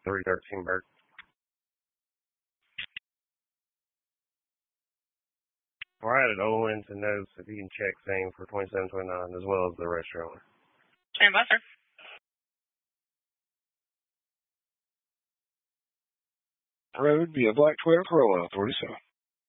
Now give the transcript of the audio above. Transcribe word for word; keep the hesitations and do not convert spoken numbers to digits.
three thirteen Burke. Right at Owens and knows if you can check same for twenty-seven twenty-nine as well as the restaurant. Stand by, sir. Road via Black Toyota Corolla, forty-seven.